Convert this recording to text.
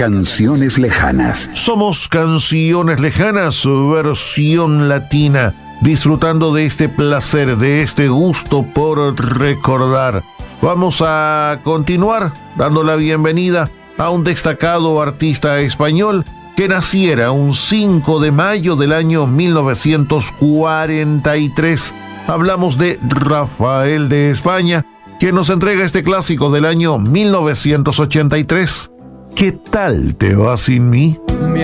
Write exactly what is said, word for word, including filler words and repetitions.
Canciones lejanas. Somos Canciones Lejanas, versión latina, disfrutando de este placer, de este gusto por recordar. Vamos a continuar dando la bienvenida a un destacado artista español que naciera un cinco de mayo del año mil novecientos cuarenta y tres. Hablamos de Rafael de España, quien nos entrega este clásico del año mil novecientos ochenta y tres. ¿Qué tal te va sin mí? Me